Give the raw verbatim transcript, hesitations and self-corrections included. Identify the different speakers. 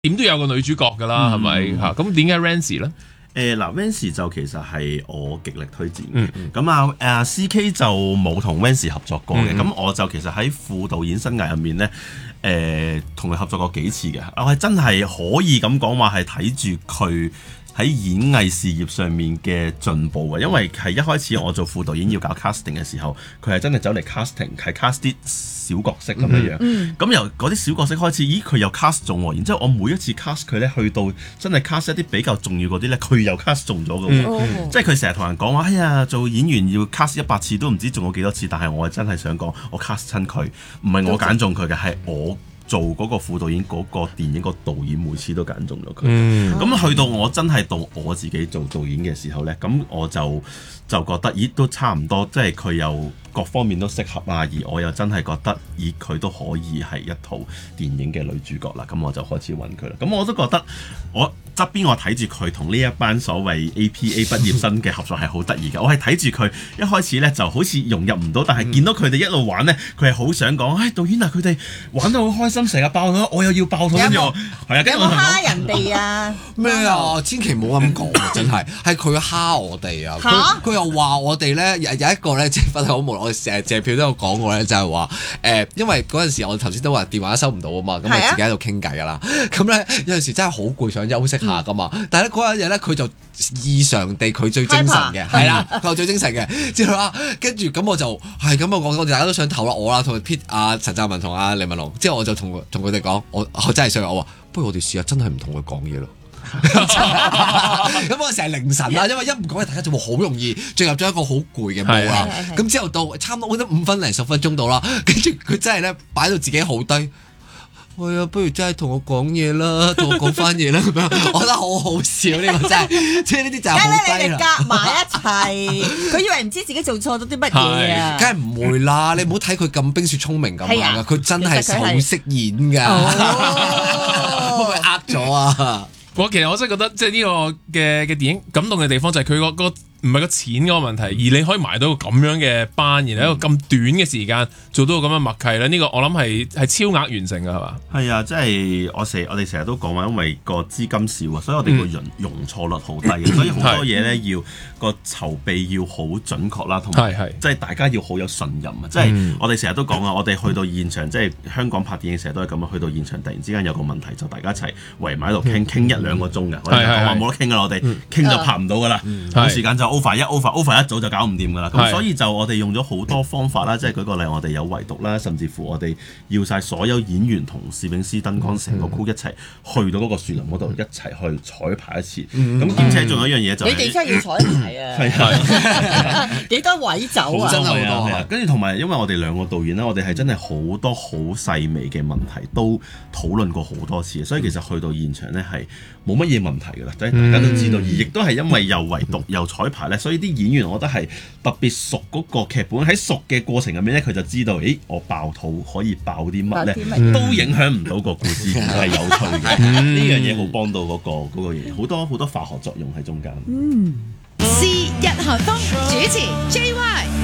Speaker 1: 點都有個女主角㗎啦，係咪嚇？咁點解 Ransy 咧？
Speaker 2: 誒嗱 Ransy 就其實係我極力推薦嘅。咁啊誒 C K 就冇同 Ransy 合作過嘅。咁、嗯、我就其實喺副導演生涯入面咧，誒同佢合作過幾次嘅。我係真係可以咁講話係睇住佢喺演藝事業上面嘅進步嘅。因為係一開始我做副導演要搞 casting 嘅時候，佢係真係走嚟 casting， 係 cast 啲小角色咁樣樣。咁、嗯嗯、由嗰啲小角色開始，咦佢又 cast 中喎。然之後我每一次 cast 佢咧，去到真係 cast 一啲比較重要嗰啲咧，佢又 cast 中咗嘅喎。嗯、即係佢成日同人講話，哎呀做演員要 cast 一百次都唔知中咗幾多次。但係我係真係想講，我 cast 親佢，唔係我揀中佢嘅，係我做嗰個副導演嗰、嗰個電影個導演每次都揀中咗佢。咁、嗯、去到我真係到我自己做導演嘅時候咧，咁我就就覺得咦都差唔多，即係佢又各方面都適合啊，而我又真係覺得咦佢都可以係一套電影嘅女主角啦，咁我就開始揾佢啦。咁我都覺得我側邊我睇住佢同呢一班所謂 A P A 畢業生嘅合作係好得意嘅。我係睇住佢一開始咧就好似融入唔到，但係見到佢哋一路玩咧，佢係好想講，唉、哎、導演啊，佢哋玩得好開心，成日爆肚，我又要爆肚，跟住我係啊，跟住我
Speaker 3: 蝦人哋啊
Speaker 4: 咩啊？千祈唔好咁講啊！真係係佢蝦我哋啊！佢佢又話我哋咧有有一個咧，即係分享好無奈，我哋成日謝票都有講過咧，就係話誒，因為嗰陣時我頭先都話電話收唔到啊嘛，咁我自己喺度傾偈噶啦，咁咧有陣時真係好攰，想休息下噶嘛。嗯、但係咧嗰一日咧，佢就異常地佢最精神嘅，係啦，佢最精神嘅。之後啊，跟住咁我就係咁我講，我哋大家都想唞啦，我啦同 Pete 阿陳湛文同阿李文龍，之後我就同同佢哋講，我我真係想我話，不如我哋試下真係唔同佢講嘢咯。咁我成日凌晨啦，因為一唔講嘢，大家就會好容易進入咗一個好攰嘅模啦。咁之後到差唔多，我覺得五分零十分鐘到啦，跟住佢真係咧擺到自己好低。喂啊，不如真係同我講嘢啦，同我講翻嘢啦咁樣，我覺得好好笑呢、呢個真係，即係呢啲就係好低啦。
Speaker 3: 夾埋一齊，佢以為唔知自己做錯咗啲乜嘢啊？
Speaker 4: 梗係唔會啦，你唔好睇佢咁冰雪聰明咁樣噶，佢真係好識演㗎，會唔會呃咗啊？
Speaker 1: 我其實我真係覺得，即係呢個嘅嘅電影感動嘅地方就係佢個個唔係個錢嗰個問題，而你可以埋到個咁樣嘅班，然後一個咁短嘅時間做到個咁嘅默契咧，呢、呢個我諗係係超額完成㗎，係嘛？係
Speaker 2: 啊，即係我成我哋成日都講話，因為個資金少啊，所以我哋個容容錯率好低嘅，所以好多嘢咧要個籌備要好準確啦，同埋即係大家要好有信任啊！即係、嗯、我哋成日都講啊，我哋去到現場，即係香港拍電影成日都係咁啊，去到現場突然之間有個問題，就大家一齊圍埋喺度傾傾一兩個鐘嘅，我哋講話冇得傾㗎啦，我哋傾就拍唔到㗎啦，冇時間就 over 一 over over 一早就搞唔掂㗎啦。咁所以就我哋用咗好多方法啦，即係舉個例，我哋有圍讀啦，甚至乎我哋要晒所有演員同攝影師、燈光成個 crew 一齊去到嗰個樹林嗰度一齊去彩排一次。咁兼且仲有一樣嘢就係、是、
Speaker 3: 你哋真係要彩排啊！係係幾多位走啊？
Speaker 2: 真係好多。跟住同埋因為我哋兩個導演咧，我哋係真係好多好細微嘅問題都討論過好多次，所以其實去到現場咧係冇乜嘢問題㗎啦，即係大家都知道，而亦都係因為又圍讀又彩排咧，所以啲演員我覺得係特別熟嗰個劇本，喺熟嘅過程入面咧，佢就知道，誒我爆肚可以爆啲乜咧，都影響唔到個故事係有趣嘅。呢樣嘢好幫到嗰個嗰個嘢，好多好多化學作用喺中間。
Speaker 5: 嗯，是日韓風主持 J Y。